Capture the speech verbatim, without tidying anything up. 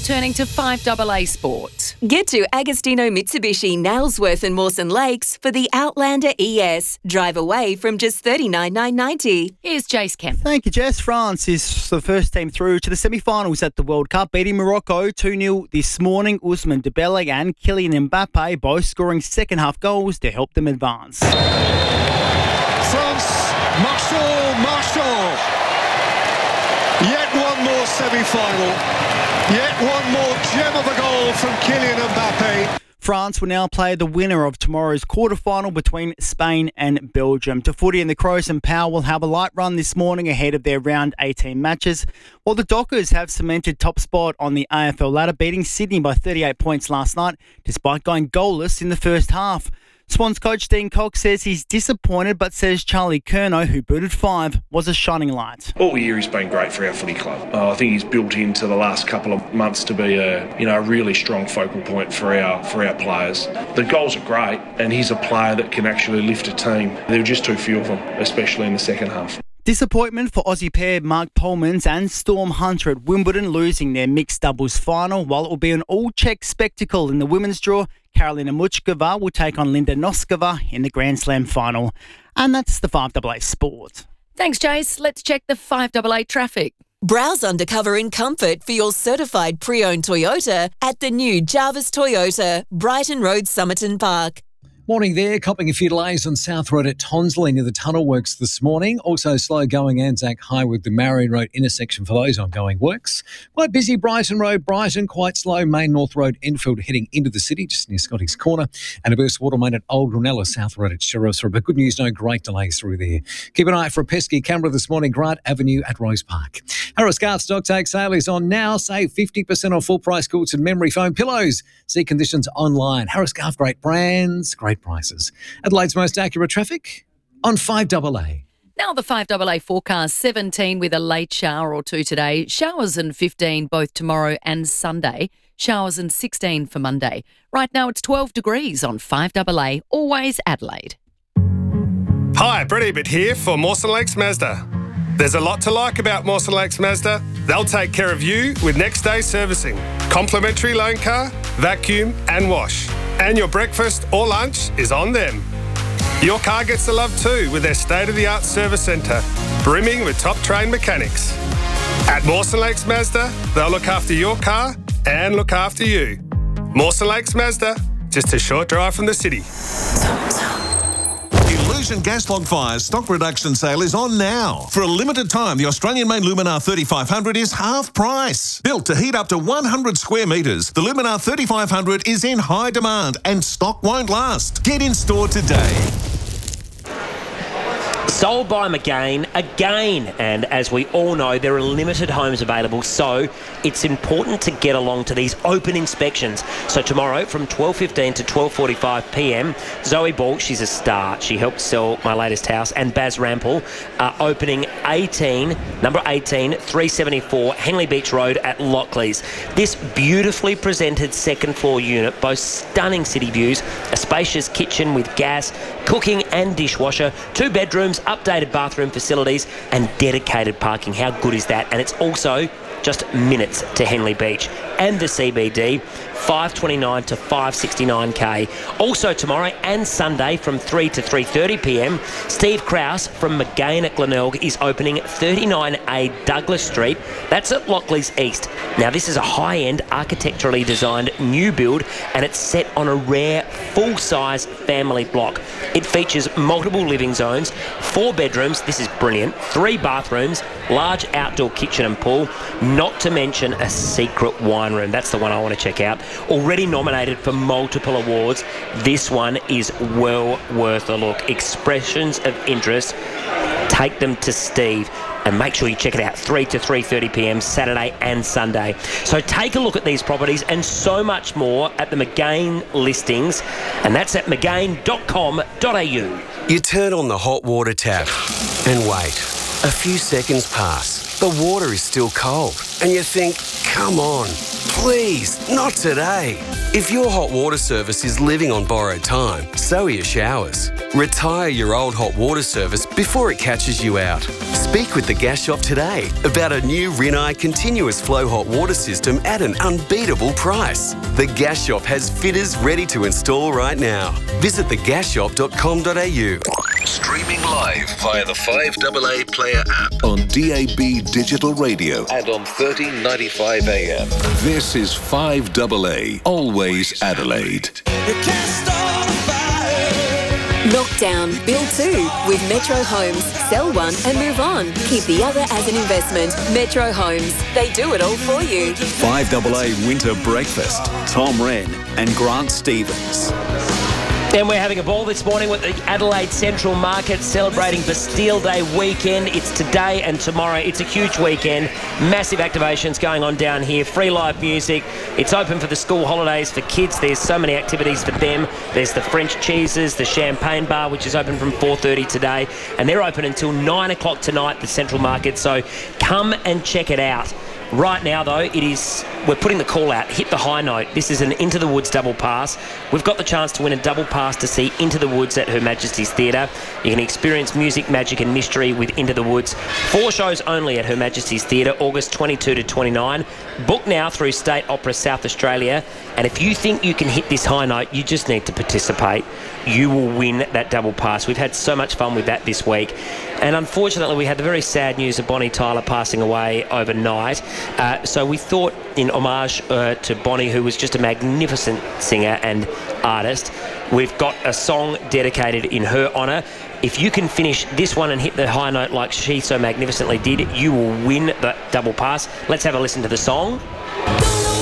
turning to five A A sport. Get to Agostino Mitsubishi, Nailsworth and Mawson Lakes for the Outlander E S. Drive away from just thirty-nine thousand nine hundred ninety dollars. Here's Jace Kemp. Thank you, Jess. France is the first team through to the semi-finals at the World Cup, beating Morocco two nil this morning. Ousmane Dembele and Kylian Mbappe both scoring second-half goals to help them advance. France, Marshall, Marshall. Yet one more semi-final. Yet one more gem of a goal from Kylian Mbappe. France will now play the winner of tomorrow's quarterfinal between Spain and Belgium. To footy, and the Crows and Power will have a light run this morning ahead of their round eighteen matches, while the Dockers have cemented top spot on the A F L ladder, beating Sydney by thirty-eight points last night, despite going goalless in the first half. Swans coach Dean Cox says he's disappointed, but says Charlie Curnow, who booted five, was a shining light. All year he's been great for our footy club. Uh, I think he's built into the last couple of months to be a you know a really strong focal point for our for our players. The goals are great, and he's a player that can actually lift a team. There were just too few of them, especially in the second half. Disappointment for Aussie pair Mark Polmans and Storm Hunter at Wimbledon, losing their mixed doubles final, while it will be an all-Czech spectacle in the women's draw. Karolina Muchkova will take on Linda Noskova in the Grand Slam final. And that's the five A A Sport. Thanks, Jace. Let's check the five A A traffic. Browse undercover in comfort for your certified pre-owned Toyota at the new Jarvis Toyota, Brighton Road, Somerton Park. Morning there, copping a few delays on South Road at Tonsley near the tunnel works this morning. Also slow going Anzac High with the Marion Road intersection for those ongoing works. Quite busy Brighton Road, Brighton, quite slow Main North Road Enfield heading into the city just near Scotty's Corner. And a burst water main at Old Ranella, South Road at Sheriff's Road. But good news, no great delays through there. Keep an eye out for a pesky camera this morning, Grant Avenue at Rose Park. Harris Garth stock take sale is on now. Save fifty percent off full price quilts and memory foam pillows. See conditions online. Harris Garth, great brands, great prices. Adelaide's most accurate traffic on five A A. Now the five A A forecast, seventeen with a late shower or two today. Showers and fifteen both tomorrow and Sunday. Showers and sixteen for Monday. Right now it's twelve degrees on five A A, always Adelaide. Hi, Brett Ebert here for Mawson Lakes Mazda. There's a lot to like about Mawson Lakes Mazda. They'll take care of you with next day servicing, complimentary loan car, vacuum and wash. And your breakfast or lunch is on them. Your car gets the love too with their state-of-the-art service centre, brimming with top-trained mechanics. At Mawson Lakes Mazda, they'll look after your car and look after you. Mawson Lakes Mazda, just a short drive from the city. Illusion Gas Log Fire's stock reduction sale is on now. For a limited time, the Australian-made Luminar thirty-five hundred is half price. Built to heat up to one hundred square metres, the Luminar thirty-five hundred is in high demand and stock won't last. Get in store today. Sold by McGain again, and as we all know, there are limited homes available, so it's important to get along to these open inspections. So tomorrow from twelve fifteen to twelve forty-five p m, Zoe Ball, she's a star. She helped sell my latest house, and Baz Rampel are opening eighteen, number eighteen, three seventy-four Henley Beach Road at Lockleys. This beautifully presented second floor unit boasts stunning city views, a spacious kitchen with gas, cooking and dishwasher, two bedrooms, updated bathroom facilities and dedicated parking. How good is that? And it's also just minutes to Henley Beach and the C B D, five twenty-nine to five sixty-nine K. Also tomorrow and Sunday from three to three thirty p m, Steve Krause from McGain at Glenelg is opening thirty-nine A Douglas Street. That's at Lockleys East. Now this is a high-end architecturally designed new build, and it's set on a rare full-size family block. It features multiple living zones, four bedrooms, this is brilliant, three bathrooms, large outdoor kitchen and pool, not to mention a secret wine room. That's the one I want to check out. Already nominated for multiple awards, this one is well worth a look. Expressions of interest, take them to Steve. And make sure you check it out, three to three thirty p m Saturday and Sunday. So take a look at these properties and so much more at the McGain listings, and that's at mcgain dot com dot a u. You turn on the hot water tap and wait. A few seconds pass. The water is still cold, and you think, come on, please, not today. If your hot water service is living on borrowed time, so are your showers. Retire your old hot water service before it catches you out. Speak with the Gas Shop today about a new Rinnai continuous flow hot water system at an unbeatable price. The Gas Shop has fitters ready to install right now. Visit the gas shop dot com dot a u. Streaming live via the five A A Player app on D A B Digital Radio and on thirteen ninety-five A M. This is five A A, always Adelaide. Knockdown, build two with Metro Homes. Sell one and move on. Keep the other as an investment. Metro Homes. They do it all for you. five A A Winter Breakfast. Tom Wren and Grant Stevens. And we're having a ball this morning with the Adelaide Central Market celebrating Bastille Day weekend. It's today and tomorrow. It's a huge weekend. Massive activations going on down here. Free live music. It's open for the school holidays for kids. There's so many activities for them. There's the French cheeses, the champagne bar, which is open from four thirty today. And they're open until nine o'clock tonight, the Central Market. So come and check it out. Right now, though, it is we're putting the call out. Hit the high note. This is an Into the Woods double pass. We've got the chance to win a double pass to see Into the Woods at Her Majesty's Theatre. You can experience music, magic and mystery with Into the Woods. Four shows only at Her Majesty's Theatre, August twenty-two to twenty-nine. Book now through State Opera South Australia. And if you think you can hit this high note, you just need to participate. You will win that double pass. We've had so much fun with that this week. And unfortunately, we had the very sad news of Bonnie Tyler passing away overnight. Uh, so we thought, in homage uh, to Bonnie, who was just a magnificent singer and artist, we've got a song dedicated in her honour. If you can finish this one and hit the high note like she so magnificently did, you will win that double pass. Let's have a listen to the song.